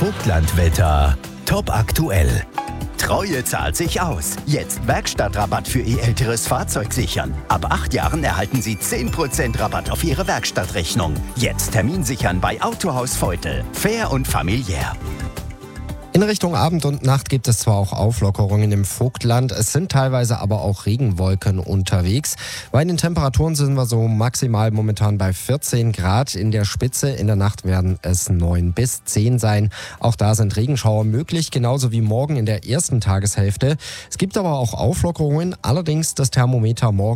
Vogtlandwetter. Top aktuell. Treue zahlt sich aus. Jetzt Werkstattrabatt für Ihr älteres Fahrzeug sichern. Ab 8 Jahren erhalten Sie 10% Rabatt auf Ihre Werkstattrechnung. Jetzt Termin sichern bei Autohaus Veutel. Fair und familiär. In Richtung Abend und Nacht gibt es zwar auch Auflockerungen im Vogtland, es sind teilweise aber auch Regenwolken unterwegs. Bei den Temperaturen sind wir so maximal momentan bei 14 Grad in der Spitze. In der Nacht werden es 9 bis 10 sein. Auch da sind Regenschauer möglich, genauso wie morgen in der ersten Tageshälfte. Es gibt aber auch Auflockerungen, allerdings das Thermometer morgen